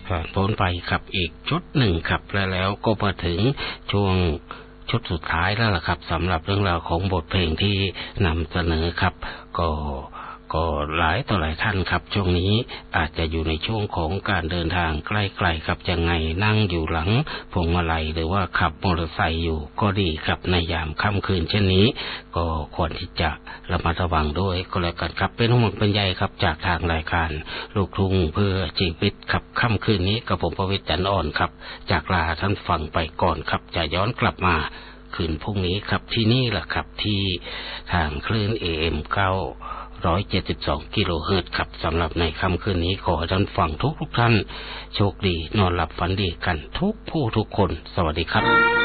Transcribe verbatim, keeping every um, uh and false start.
ผ่านพ้นไปครับอีกชุดหนึ่งครับแล้วแล้วก็มาถึงช่วงชุดสุดท้ายแล้วล่ะครับสำหรับเรื่องราวของบทเพลงที่นำเสนอครับก็ก็หลายต่อหลายท่านครับช่วงนี้อาจจะอยู่ในช่วงของการเดินทางใกล้ๆครับยังไงนั่งอยู่หลังพวงมาลัยหรือว่าขับมอเตอร์ไซค์อยู่ก็ดีครับในยามค่ำคืนเช่นนี้ก็ควรที่จะระมัดระวังด้วยก็แล้วกันครับเป็นห่วงเป็นใยครับจากทางรายการลูกทุ่งเพื่อชีวิตครับค่ำคืนนี้กับผมประวิตร จันทร์อ่อนครับจากลาท่านฟังไปก่อนครับจะย้อนกลับมาคืนพรุ่งนี้ครับที่นี่แหละครับที่ทางคลื่น เอ เอ็ม เก้าร้อยเจ็ดสิบสอง กิโลเฮิรตซ์ครับสำหรับในค่ำคืนนี้ขอให้ท่านฟังทุกทุกท่านโชคดีนอนหลับฝันดีกันทุกผู้ทุกคนสวัสดีครับ